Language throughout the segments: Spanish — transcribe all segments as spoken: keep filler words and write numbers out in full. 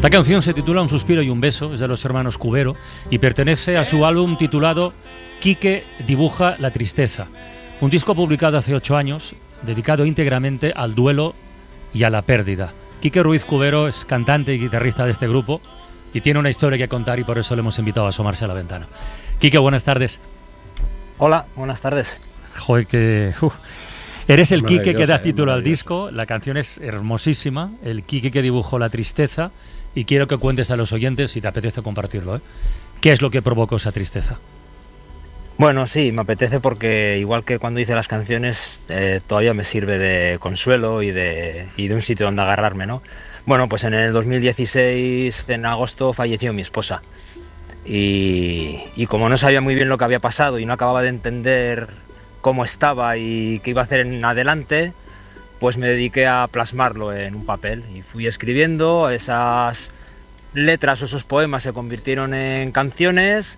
Esta canción se titula Un suspiro y un beso, es de los hermanos Cubero y pertenece a su álbum titulado Quique dibuja la tristeza, un disco publicado hace ocho años dedicado íntegramente al duelo y a la pérdida. Quique Ruiz Cubero es cantante y guitarrista de este grupo y tiene una historia que contar y por eso le hemos invitado a asomarse a la ventana. Quique, buenas tardes. Hola, buenas tardes. Joder, que... Uf. Eres el Quique que da título al disco, la canción es hermosísima, el Quique que dibujó la tristeza, y quiero que cuentes a los oyentes, si te apetece compartirlo, ¿eh? ¿Qué es lo que provocó esa tristeza? Bueno, sí, me apetece porque igual que cuando hice las canciones, eh, todavía me sirve de consuelo y de, y de un sitio donde agarrarme, ¿no? Bueno, pues en el dos mil dieciséis, en agosto, falleció mi esposa. Y, y como no sabía muy bien lo que había pasado y no acababa de entender cómo estaba y qué iba a hacer en adelante, pues me dediqué a plasmarlo en un papel y fui escribiendo. Esas letras o esos poemas se convirtieron en canciones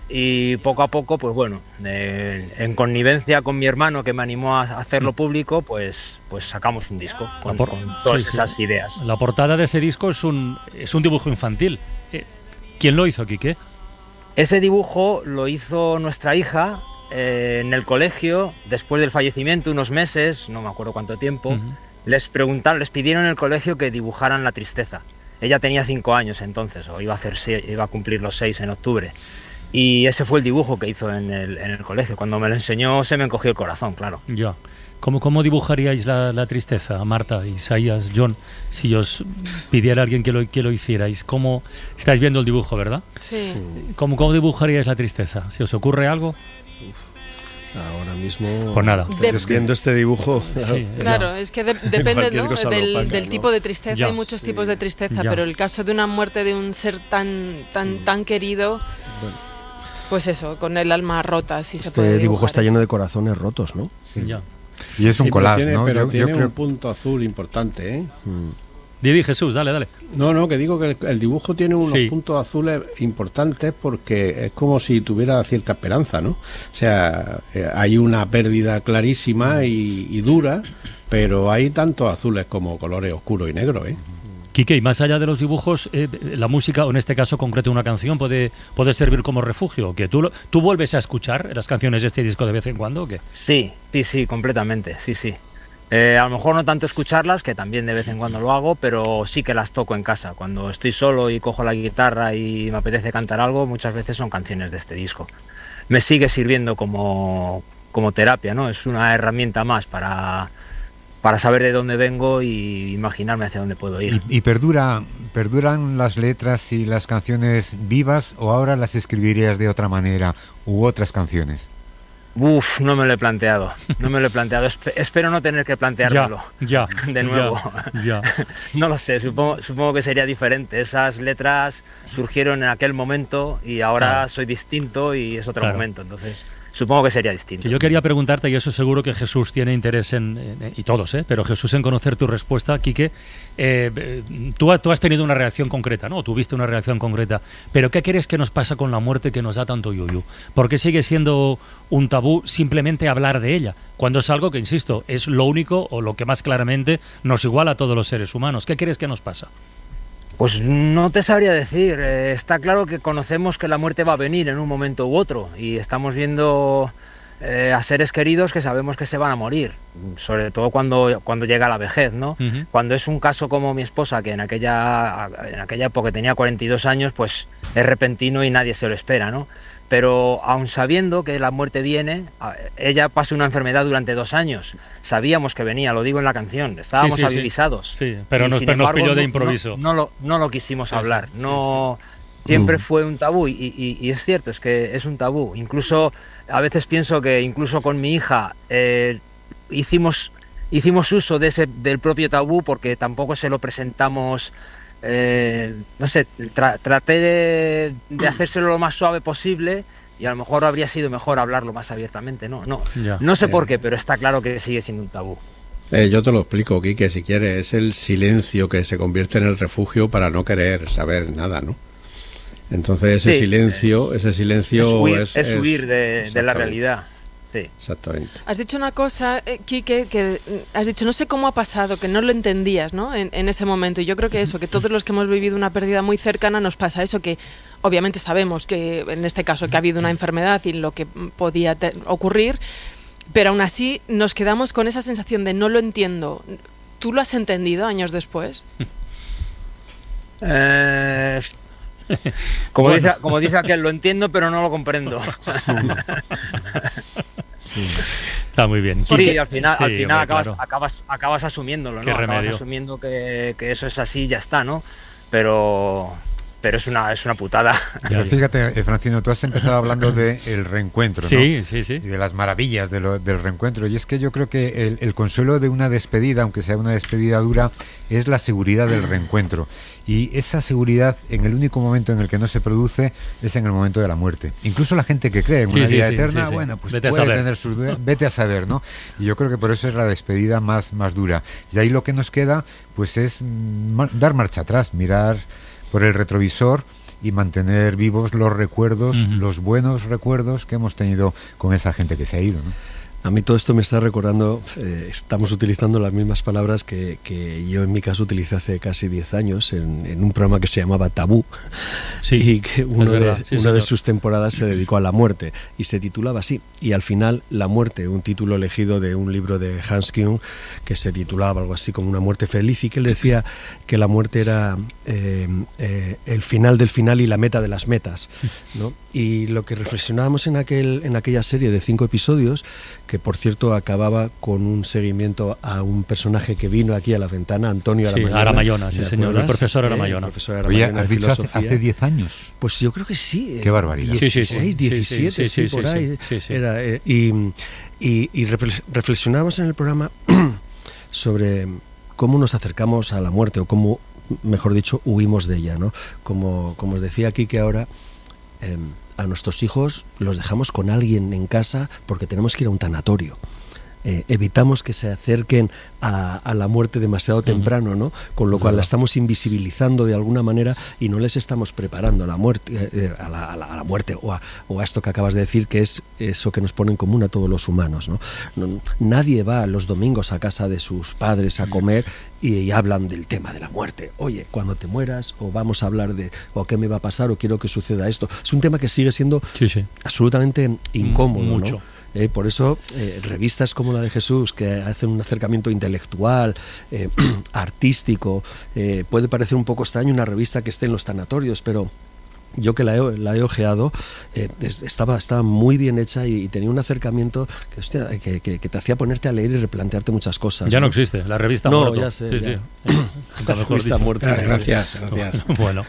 y poco a poco, pues bueno, eh, en connivencia con mi hermano que me animó a hacerlo público, pues, pues sacamos un disco con, por, con todas sí, esas sí. ideas. La portada de ese disco es un, es un dibujo infantil. ¿Quién lo hizo, Quique? Ese dibujo lo hizo nuestra hija eh, en el colegio, después del fallecimiento, unos meses, no me acuerdo cuánto tiempo. Uh-huh. Les preguntaron, les pidieron en el colegio que dibujaran la tristeza. Ella tenía cinco años entonces, o iba a hacer iba a cumplir los seis en octubre. Y ese fue el dibujo que hizo en el, en el colegio. Cuando me lo enseñó se me encogió el corazón, claro. Ya. ¿Cómo, cómo dibujaríais la, la tristeza, Marta, Isaías, John, si os pidiera a alguien que lo, que lo hicierais? ¿Cómo estáis viendo el dibujo, verdad? Sí. ¿Cómo, cómo dibujaríais la tristeza? ¿Si os ocurre algo? Uf. Ahora mismo, pues nada. De... viendo este dibujo, sí, claro, es que de, depende, ¿no? del, opaca, del tipo de tristeza. Ya, hay muchos sí. tipos de tristeza, ya. pero el caso de una muerte de un ser tan tan tan querido, bueno. pues eso, con el alma rota, si este se puede dibujar. Este dibujo está lleno de corazones rotos, ¿no? Sí. Ya. Y es un sí, collage, tiene, ¿no? Pero yo, tiene yo creo... un punto azul importante, ¿eh? Mm. Didi, Jesús, dale, dale. No, no, que digo que el, el dibujo tiene unos sí. puntos azules importantes porque es como si tuviera cierta esperanza, ¿no? O sea, eh, hay una pérdida clarísima y, y dura, pero hay tantos azules como colores oscuros y negros, ¿eh? Quique, y más allá de los dibujos, eh, la música, o en este caso concreto una canción, puede, puede servir como refugio. ¿Que tú, tú vuelves a escuchar las canciones de este disco de vez en cuando o qué? Sí, sí, sí, completamente, sí, sí. Eh, a lo mejor no tanto escucharlas, que también de vez en cuando lo hago, pero sí que las toco en casa. Cuando estoy solo y cojo la guitarra y me apetece cantar algo, muchas veces son canciones de este disco. Me sigue sirviendo como, como terapia, ¿no? Es una herramienta más para, para saber de dónde vengo y imaginarme hacia dónde puedo ir. ¿Y, y perdura, perduran las letras y las canciones vivas o ahora las escribirías de otra manera u otras canciones? Uf, no me lo he planteado, no me lo he planteado. Esp- espero no tener que planteármelo ya, ya, de nuevo. Ya, ya. No lo sé, supongo, supongo que sería diferente. Esas letras surgieron en aquel momento y ahora ah. soy distinto y es otro claro. momento, entonces supongo que sería distinto. Que yo quería preguntarte, y eso seguro que Jesús tiene interés en, en y todos, ¿eh? pero Jesús en conocer tu respuesta, Quique. Eh, tú, tú has tenido una reacción concreta, ¿no? Tuviste una reacción concreta, pero ¿qué crees que nos pasa con la muerte que nos da tanto yuyu? ¿Por qué sigue siendo un tabú simplemente hablar de ella? Cuando es algo que, insisto, es lo único o lo que más claramente nos iguala a todos los seres humanos. ¿Qué crees que nos pasa? Pues no te sabría decir. Eh, está claro que conocemos que la muerte va a venir en un momento u otro y estamos viendo eh, a seres queridos que sabemos que se van a morir, sobre todo cuando, cuando llega la vejez, ¿no? Uh-huh. Cuando es un caso como mi esposa, que en aquella, en aquella época tenía cuarenta y dos años, pues es repentino y nadie se lo espera, ¿no? Pero aun sabiendo que la muerte viene, ella pasa una enfermedad durante dos años. Sabíamos que venía, lo digo en la canción, estábamos sí, sí, avisados. Sí, sí. pero, nos, pero embargo, nos pilló de improviso. No, no, lo, no lo quisimos sí, hablar, sí, no sí, sí. Siempre mm. fue un tabú y, y, y es cierto, es que es un tabú. Incluso, a veces pienso que incluso con mi hija eh, hicimos, hicimos uso de ese, del propio tabú porque tampoco se lo presentamos... Eh, no sé, tra- traté de, de hacérselo lo más suave posible y a lo mejor habría sido mejor hablarlo más abiertamente. No, no, ya. no sé eh. por qué, pero está claro que sigue siendo un tabú. Eh, yo te lo explico, Quique, si quieres. Es el silencio que se convierte en el refugio para no querer saber nada, ¿no? Entonces ese sí, silencio, es, ese silencio es huir, es, es huir de, de la realidad. Sí, exactamente. Has dicho una cosa, eh, Quique, que has dicho, no sé cómo ha pasado, que no lo entendías, ¿no? En, en ese momento. Y yo creo que eso, que todos los que hemos vivido una pérdida muy cercana nos pasa eso, que obviamente sabemos que en este caso que ha habido una enfermedad y lo que podía te- ocurrir, pero aún así nos quedamos con esa sensación de no lo entiendo. ¿Tú lo has entendido años después? Eh, como, Bueno. dice, como dice aquel, lo entiendo pero no lo comprendo. Está muy bien. Sí, Quique- al final, sí, al final hombre, acabas, claro. acabas, acabas asumiéndolo, Qué ¿no? Acabas remedio. asumiendo que, que eso es así y ya está, ¿no? Pero, pero es una, es una putada. Ya, Pero ya. fíjate, eh, Francino, tú has empezado hablando del reencuentro, ¿no? Sí, sí, Y sí. de las maravillas de lo- del reencuentro. Y es que yo creo que el, el consuelo de una despedida, aunque sea una despedida dura, es la seguridad del reencuentro. Y esa seguridad, en el único momento en el que no se produce, es en el momento de la muerte. Incluso la gente que cree en Sí, una sí, vida sí, eterna, sí, sí. bueno, pues Vete a puede saber. tener sus dudas, vete a saber, ¿no? Y yo creo que por eso es la despedida más, más dura. Y ahí lo que nos queda, pues es mm, mar- dar marcha atrás, mirar por el retrovisor y mantener vivos los recuerdos, Ujú. los buenos recuerdos que hemos tenido con esa gente que se ha ido, ¿no? A mí todo esto me está recordando, eh, estamos utilizando las mismas palabras que, que yo en mi caso utilicé hace casi diez años en, en un programa que se llamaba Tabú, Sí, y que uno, verdad, de, sí, una señor. de sus temporadas se dedicó a la muerte y se titulaba así. Y al final, La muerte, un título elegido de un libro de Hans Küng que se titulaba algo así como Una muerte feliz, y que él decía que la muerte era eh, eh, el final del final y la meta de las metas, ¿no? Y lo que reflexionábamos en, aquel, en aquella serie de cinco episodios, que por cierto acababa con un seguimiento a un personaje que vino aquí a la ventana, Antonio Sí, Aramayona. Aramayona, sí, ¿te señor, el acuerdas? profesor Eh, Aramayona. el profesor Oye, Aramayona has de dicho hace, filosofía. hace diez años. Pues yo creo que sí. Qué eh, barbaridad. Sí, sí, sí. dieciséis, diecisiete, Sí, sí, sí, sí, por sí, ahí. sí, sí. Era, eh, y y, y reflex- reflexionábamos en el programa sobre cómo nos acercamos a la muerte, o cómo, mejor dicho, huimos de ella, ¿no? Como, como os decía aquí, que ahora eh, a nuestros hijos los dejamos con alguien en casa porque tenemos que ir a un tanatorio. Eh, evitamos que se acerquen a, a la muerte demasiado temprano, ¿no? Con lo Es cual la verdad. estamos invisibilizando de alguna manera y no les estamos preparando a la muerte, eh, a, la, a, la, a la muerte o a, o a esto que acabas de decir, que es eso que nos pone en común a todos los humanos, ¿no? No, nadie va los domingos a casa de sus padres a comer y, y hablan del tema de la muerte. Oye, cuando te mueras, o vamos a hablar de, o qué me va a pasar, o quiero que suceda esto. Es un tema que sigue siendo Sí, sí. absolutamente incómodo, ¿no? Mucho. Eh, por eso, eh, revistas como la de Jesús, que hacen un acercamiento intelectual, eh, artístico, eh, puede parecer un poco extraño una revista que esté en los tanatorios, pero yo que la he, la he ojeado, eh, es- estaba, estaba muy bien hecha y, y tenía un acercamiento que, hostia, que, que- que te hacía ponerte a leer y replantearte muchas cosas. Ya no existe, la revista No, muerto. ya sé, Sí, ya. sí. Nunca La mejor revista dicho. muerta. Ah, gracias, gracias. Bueno,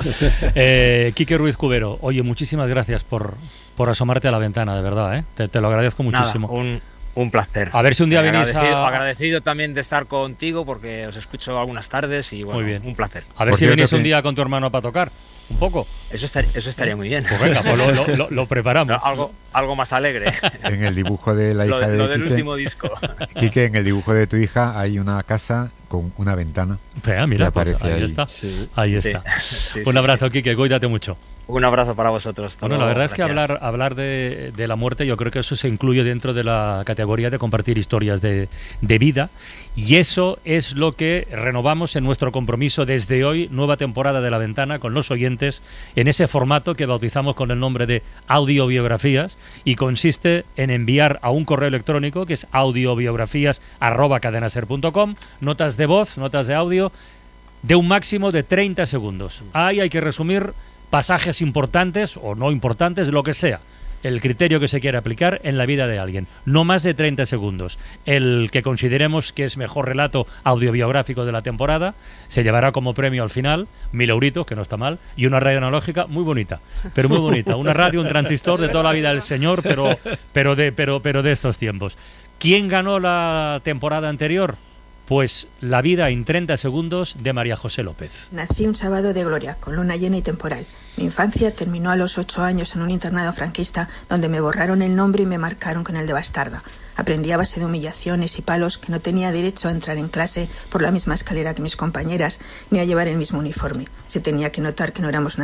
eh, Quique Ruiz Cubero, oye, muchísimas gracias por, por asomarte a la ventana, de verdad, ¿eh? Te, te lo agradezco Nada, muchísimo. un, un placer. A ver si un día venís agradecido, a... agradecido también de estar contigo porque os escucho algunas tardes y bueno, Muy bien. un placer. A ver Por si cierto venís un que- día con tu hermano para tocar, un poco. Eso estaría, eso estaría muy bien. Pues venga, pues lo, lo- lo- lo preparamos. No, algo, algo más alegre. En el dibujo de la lo, hija lo de del Quique, último disco. Quique, en el dibujo de tu hija hay una casa con una ventana. Vea, mira, que pues aparece ahí ahí. está. Sí. Ahí Sí, está. sí, Un sí. abrazo, Quique, cuídate mucho. Un abrazo para vosotros. Hasta Bueno, la luego, verdad es que gracias. hablar, hablar de, de la muerte, yo creo que eso se incluye dentro de la categoría de compartir historias de, de vida, y eso es lo que renovamos en nuestro compromiso desde hoy, nueva temporada de La Ventana, con los oyentes, en ese formato que bautizamos con el nombre de audiobiografías, y consiste en enviar a un correo electrónico que es audiobiografías arroba cadenaser punto com notas de voz, notas de audio, de un máximo de treinta segundos. Ahí hay que resumir pasajes importantes o no importantes, lo que sea, el criterio que se quiere aplicar en la vida de alguien. No más de treinta segundos. El que consideremos que es mejor relato audiobiográfico de la temporada se llevará como premio al final mil euritos, que no está mal, y una radio analógica muy bonita, pero muy bonita. Una radio, un transistor de toda la vida del señor, pero, pero, de, pero, pero de estos tiempos. ¿Quién ganó la temporada anterior? Pues La vida en treinta segundos de María José López. Nací un sábado de gloria, con luna llena y temporal. Mi infancia terminó a los ocho años en un internado franquista donde me borraron el nombre y me marcaron con el de bastarda. Aprendí a base de humillaciones y palos que no tenía derecho a entrar en clase por la misma escalera que mis compañeras ni a llevar el mismo uniforme. Se tenía que notar que no éramos nadie.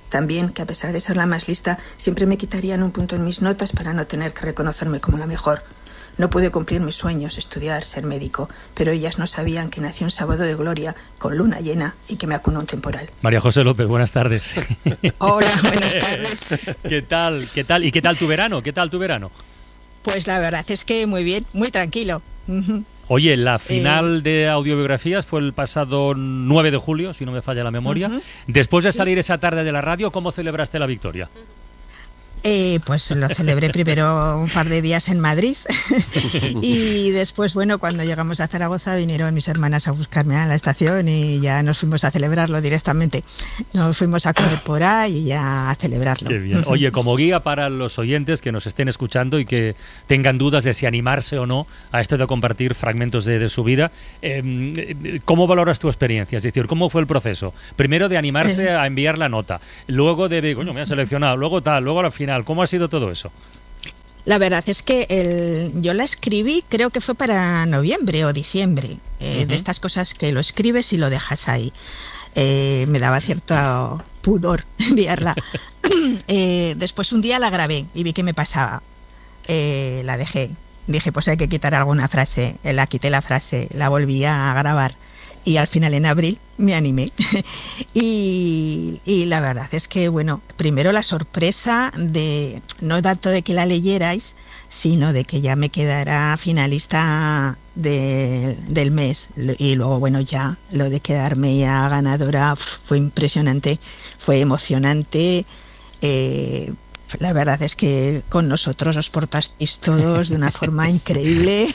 También que a pesar de ser la más lista, siempre me quitarían un punto en mis notas para no tener que reconocerme como la mejor. No pude cumplir mis sueños, estudiar, ser médico, pero ellas no sabían que nací un sábado de gloria, con luna llena, y que me acunó un temporal. María José López, buenas tardes. Hola, buenas tardes. ¿Qué tal? ¿Qué tal? ¿Y qué tal tu verano? ¿Qué tal tu verano? Pues la verdad es que muy bien, muy tranquilo. Oye, la final eh, de audiobiografías fue el pasado nueve de julio, si no me falla la memoria. Uh-huh. Después de salir sí. esa tarde de la radio, ¿cómo celebraste la victoria? Eh, pues lo celebré primero un par de días en Madrid y después, bueno, cuando llegamos a Zaragoza vinieron mis hermanas a buscarme a la estación y ya nos fuimos a celebrarlo directamente. Nos fuimos a comer por ahí y ya a celebrarlo. Qué bien. Oye, como guía para los oyentes que nos estén escuchando y que tengan dudas de si animarse o no a esto de compartir fragmentos de, de su vida, eh, ¿cómo valoras tu experiencia? Es decir, ¿cómo fue el proceso? Primero de animarse a enviar la nota, luego de, de coño, me han seleccionado, luego tal, luego al final. ¿Cómo ha sido todo eso? La verdad es que el, yo la escribí, creo que fue para noviembre o diciembre, eh, uh-huh. de estas cosas que lo escribes y lo dejas ahí. Eh, me daba cierto pudor enviarla. eh, después un día la grabé y vi que me pasaba. Eh, la dejé. Dije, pues hay que quitar alguna frase. La quité la frase, la volví a grabar. Y al final en abril me animé y, y la verdad es que, bueno, primero la sorpresa de, no tanto de que la leyerais, sino de que ya me quedara finalista de, del mes, y luego, bueno, ya lo de quedarme ya ganadora fue impresionante, fue emocionante. eh, La verdad es que con nosotros os portasteis todos de una forma increíble.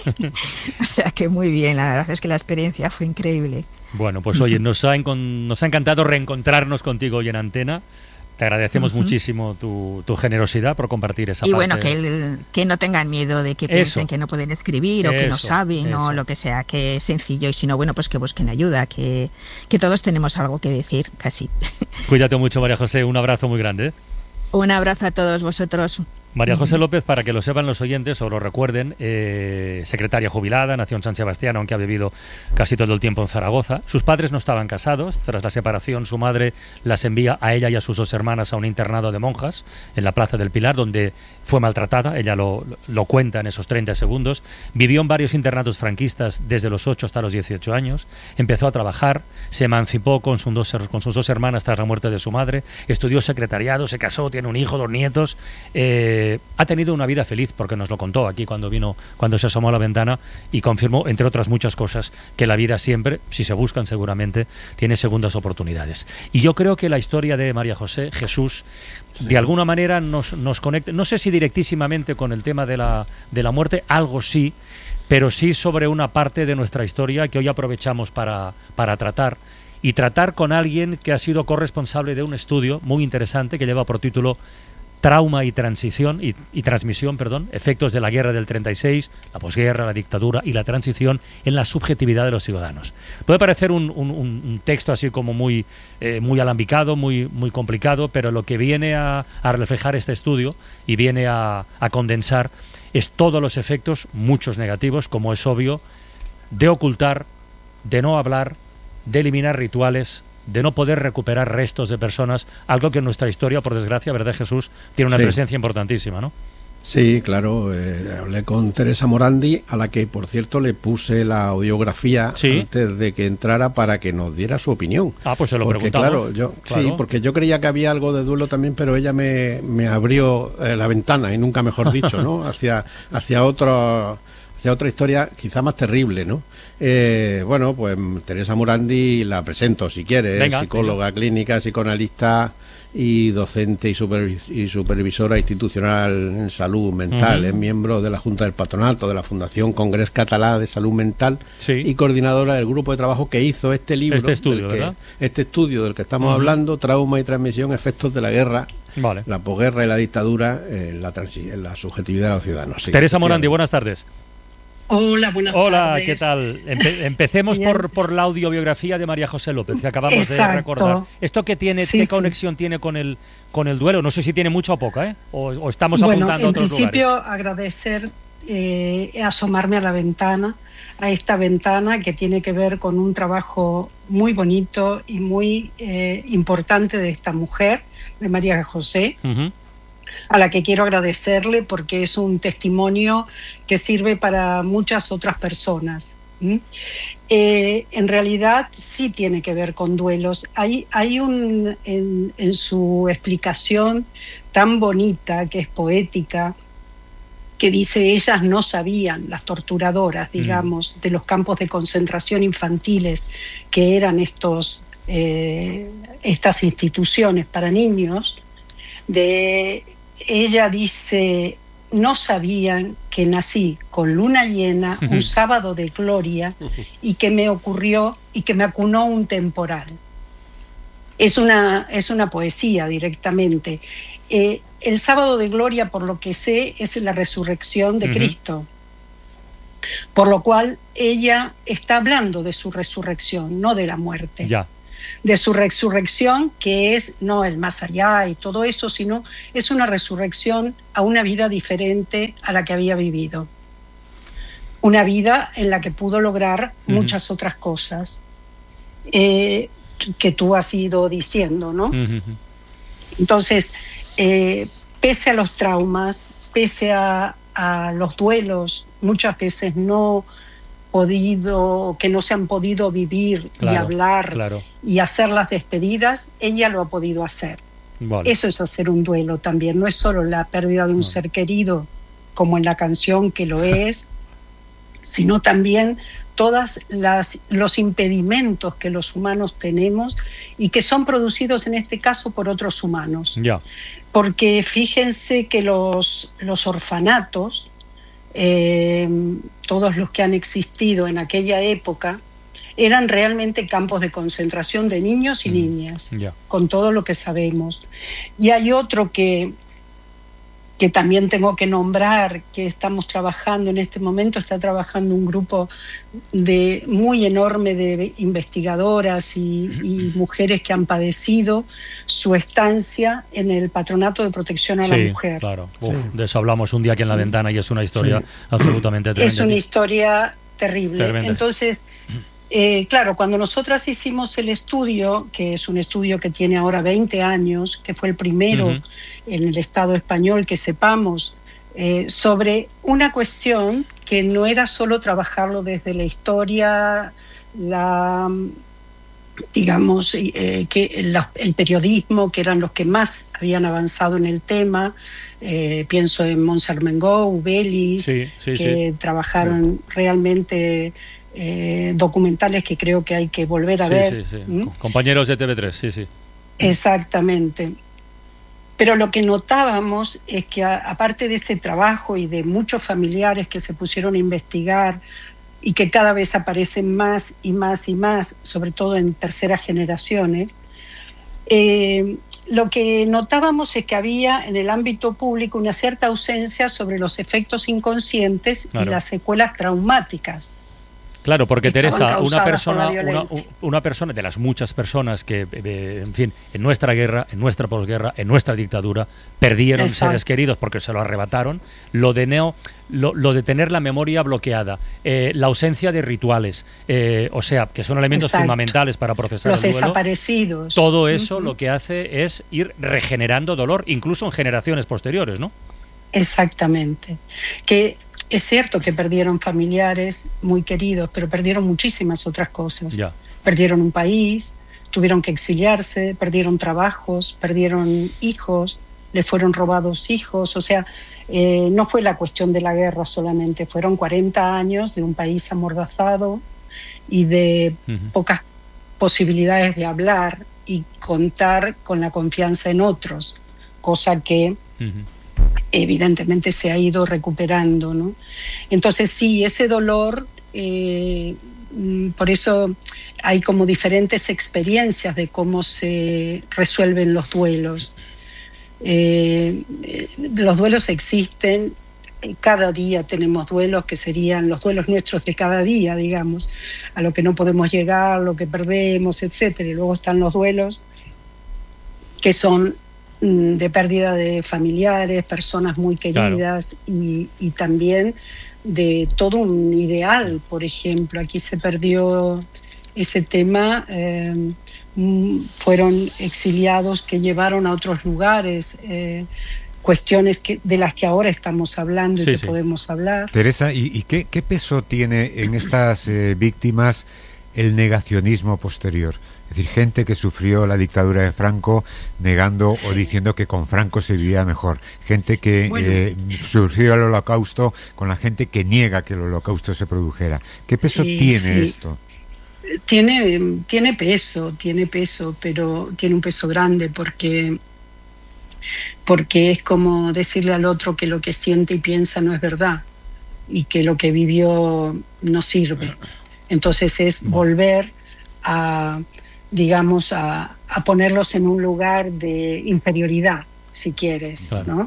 O sea que muy bien, la verdad es que la experiencia fue increíble. Bueno, pues oye, nos ha, nos ha encantado reencontrarnos contigo hoy en Antena. Te agradecemos uh-huh. muchísimo tu, tu generosidad por compartir esa y parte. Y bueno, que, el, que no tengan miedo de que piensen eso. que no pueden escribir o eso, que no saben eso. o lo que sea, que es sencillo. Y si no, bueno, pues que busquen ayuda, que, que todos tenemos algo que decir, casi. Cuídate mucho, María José. Un abrazo muy grande. ¿eh? Un abrazo a todos vosotros. María José López, para que lo sepan los oyentes o lo recuerden, eh, secretaria jubilada, nació en San Sebastián, aunque ha vivido casi todo el tiempo en Zaragoza. Sus padres no estaban casados. Tras la separación, su madre las envía a ella y a sus dos hermanas a un internado de monjas en la Plaza del Pilar, donde fue maltratada. Ella lo, lo cuenta en esos treinta segundos. Vivió en varios internatos franquistas desde los ocho hasta los dieciocho años. Empezó a trabajar, se emancipó con, sus dos, con sus dos hermanas tras la muerte de su madre. Estudió secretariado, se casó, tiene un hijo, dos nietos. Eh, ha tenido una vida feliz, porque nos lo contó aquí cuando vino, cuando se asomó a la ventana y confirmó, entre otras muchas cosas, que la vida siempre, si se buscan seguramente, tiene segundas oportunidades. Y yo creo que la historia de María José, Jesús, sí. de alguna manera nos, nos conecta, no sé si directísimamente con el tema de la, de la muerte, algo sí, pero sí sobre una parte de nuestra historia que hoy aprovechamos para, para tratar, y tratar con alguien que ha sido corresponsable de un estudio muy interesante que lleva por título Trauma y transición y, y transmisión, perdón, efectos de la guerra del treinta y seis, la posguerra, la dictadura y la transición en la subjetividad de los ciudadanos. Puede parecer un, un, un texto así como muy, eh, muy alambicado, muy, muy complicado, pero lo que viene a, a reflejar este estudio y viene a, a condensar es todos los efectos, muchos negativos, como es obvio, de ocultar, de no hablar, de eliminar rituales, de no poder recuperar restos de personas, algo que en nuestra historia, por desgracia, ¿verdad, Jesús?, tiene una sí. presencia importantísima, ¿no? Sí, claro. Eh, hablé con Teresa Morandi, a la que, por cierto, le puse la audiografía ¿Sí? antes de que entrara para que nos diera su opinión. Ah, pues se lo porque, preguntamos. Claro, yo, claro. Sí, porque yo creía que había algo de duelo también, pero ella me, me abrió eh, la ventana, y nunca mejor dicho, ¿no? Hacia, hacia otro... otra historia quizá más terrible, ¿no? Eh, bueno, pues Teresa Morandi la presento si quieres, venga, psicóloga venga. clínica, psicoanalista y docente y, supervis y supervisora institucional en salud mental. Uh-huh. Es miembro de la Junta del Patronato de la Fundación Congrés Català de Salud Mental sí. y coordinadora del grupo de trabajo que hizo este libro, este estudio, del que, ¿verdad? Este estudio del que estamos uh-huh. hablando, Trauma y transmisión, efectos de la guerra, vale. la posguerra y la dictadura en la, en la subjetividad de los ciudadanos. Sí, Teresa Morandi, buenas tardes. Hola, buenas Hola, tardes. ¿qué tal? Empe empecemos por, por la audiobiografía de María José López, que acabamos Exacto. de recordar. ¿Esto qué tiene, sí, qué conexión sí. tiene con el con el duelo? No sé si tiene mucha o poca, ¿eh? O, o estamos bueno, apuntando a otros lugares. Bueno, en principio agradecer eh, asomarme a la ventana, a esta ventana que tiene que ver con un trabajo muy bonito y muy eh, importante de esta mujer, de María José, uh-huh. a la que quiero agradecerle porque es un testimonio que sirve para muchas otras personas. ¿Mm? Eh, en realidad sí tiene que ver con duelos. Hay, hay un, en, en su explicación tan bonita, que es poética, que dice: ellas no sabían, las torturadoras, digamos, mm. de los campos de concentración infantiles, que eran estos, eh, estas instituciones para niños. De, ella dice: no sabían que nací con luna llena, un sábado de gloria, y que me ocurrió y que me acunó un temporal. Es una, es una poesía directamente. Eh, el sábado de gloria, por lo que sé, es la resurrección de uh-huh. Cristo. Por lo cual ella está hablando de su resurrección, no de la muerte. Ya. De su resurrección, que es no el más allá y todo eso, sino es una resurrección a una vida diferente a la que había vivido. Una vida en la que pudo lograr uh-huh. muchas otras cosas eh, que tú has ido diciendo, ¿no? Uh-huh. Entonces, eh, pese a los traumas, pese a, a los duelos, muchas veces no podido, que no se han podido vivir claro, y hablar claro. y hacer las despedidas, ella lo ha podido hacer. Vale. Eso es hacer un duelo también, no es solo la pérdida de un no. ser querido, como en la canción que lo es, sino también todos los impedimentos que los humanos tenemos y que son producidos en este caso por otros humanos. Ya. Porque fíjense que los, los orfanatos, Eh, todos los que han existido en aquella época, eran realmente campos de concentración de niños y mm, niñas, yeah. con todo lo que sabemos. Y hay otro que, que también tengo que nombrar, que estamos trabajando en este momento, está trabajando un grupo de, muy enorme de investigadoras y, y mujeres que han padecido su estancia en el Patronato de Protección a sí, la Mujer. Claro, Uf, sí. de eso hablamos un día aquí en La Ventana y es una historia sí. absolutamente tremenda. Es una historia terrible. Tremenda. Entonces, eh, claro, cuando nosotras hicimos el estudio, que es un estudio que tiene ahora veinte años, que fue el primero uh-huh. en el Estado español que sepamos, eh, sobre una cuestión que no era solo trabajarlo desde la historia, la, digamos, eh, que la, el periodismo, que eran los que más habían avanzado en el tema, eh, pienso en Mons Armengou, Belis, sí, sí, que sí. trabajaron sí. realmente... Eh, documentales que creo que hay que volver a sí, ver. Sí, sí. ¿Mm? Compañeros de T V tres, sí, sí. Exactamente. Pero lo que notábamos es que a, aparte de ese trabajo y de muchos familiares que se pusieron a investigar y que cada vez aparecen más y más y más, sobre todo en terceras generaciones, eh, lo que notábamos es que había en el ámbito público una cierta ausencia sobre los efectos inconscientes claro. y las secuelas traumáticas. Claro, porque Teresa, una persona, una, una persona de las muchas personas que, eh, en fin, en nuestra guerra, en nuestra posguerra, en nuestra dictadura, perdieron Exacto. seres queridos porque se lo arrebataron, lo de neo, lo, lo de tener la memoria bloqueada, eh, la ausencia de rituales, eh, o sea, que son elementos Exacto. fundamentales para procesar Los el duelo. Desaparecidos. Todo eso uh-huh. lo que hace es ir regenerando dolor, incluso en generaciones posteriores, ¿no? Exactamente. Que es cierto que perdieron familiares muy queridos, pero perdieron muchísimas otras cosas. Ya. Perdieron un país, tuvieron que exiliarse, perdieron trabajos, perdieron hijos, les fueron robados hijos. O sea, eh, no fue la cuestión de la guerra solamente, fueron cuarenta años de un país amordazado y de uh-huh. pocas posibilidades de hablar y contar con la confianza en otros, cosa que... Uh-huh. evidentemente se ha ido recuperando, ¿no? Entonces sí, ese dolor, eh, por eso hay como diferentes experiencias de cómo se resuelven los duelos. Eh, los duelos existen, cada día tenemos duelos que serían los duelos nuestros de cada día, digamos, a lo que no podemos llegar, lo que perdemos, etcétera. Y luego están los duelos que son de pérdida de familiares, personas muy queridas, claro. y, y también de todo un ideal. Por ejemplo, aquí se perdió ese tema, eh, fueron exiliados que llevaron a otros lugares, eh, cuestiones que, de las que ahora estamos hablando y sí, que sí. podemos hablar. Teresa, ¿y, y qué, qué peso tiene en estas eh, víctimas el negacionismo posterior? Es decir, gente que sufrió la dictadura de Franco negando sí. o diciendo que con Franco se vivía mejor. Gente que bueno. eh, sufrió el holocausto con la gente que niega que el holocausto se produjera. ¿Qué peso sí, tiene sí. esto? Tiene, tiene peso, tiene peso, pero tiene un peso grande porque, porque es como decirle al otro que lo que siente y piensa no es verdad y que lo que vivió no sirve. Entonces es volver a... digamos, a, a ponerlos en un lugar de inferioridad, si quieres, claro. ¿no?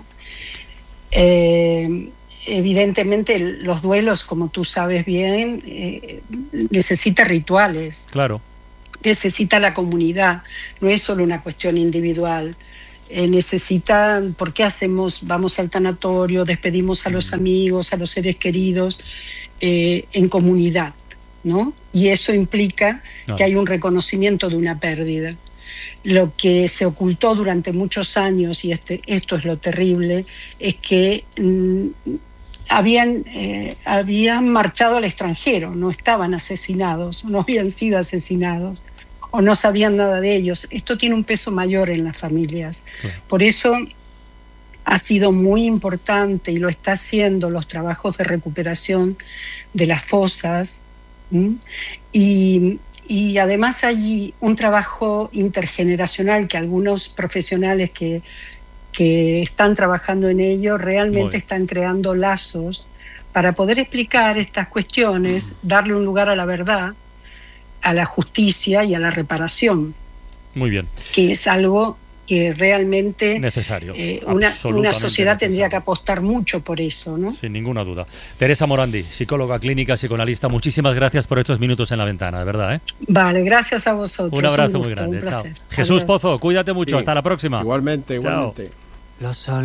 Eh, evidentemente, los duelos, como tú sabes bien, eh, necesita rituales. Claro. Necesita la comunidad, no es solo una cuestión individual. Eh, necesita, ¿por qué hacemos? Vamos al tanatorio, despedimos a los amigos, a los seres queridos, eh, en comunidad, ¿no? Y eso implica no. que hay un reconocimiento de una pérdida. Lo que se ocultó durante muchos años, y este, esto es lo terrible, es que mmm, habían, eh, habían marchado al extranjero, no estaban asesinados, no habían sido asesinados, o no sabían nada de ellos. Esto tiene un peso mayor en las familias. Claro. Por eso ha sido muy importante, y lo está haciendo, los trabajos de recuperación de las fosas. ¿Mm? Y, y además hay un trabajo intergeneracional que algunos profesionales que, que están trabajando en ello realmente están creando lazos para poder explicar estas cuestiones, mm. darle un lugar a la verdad, a la justicia y a la reparación. Muy bien. Que es algo que realmente necesario, eh, una, una sociedad necesario. Tendría que apostar mucho por eso, ¿no? Sin ninguna duda. Teresa Morandi, psicóloga clínica, psicoanalista, muchísimas gracias por estos minutos en La Ventana, de verdad, ¿eh? Vale, gracias a vosotros. Un abrazo un gusto, muy grande. Un Chao. Jesús Pozo, cuídate mucho, sí, hasta la próxima. Igualmente, igualmente. Chao.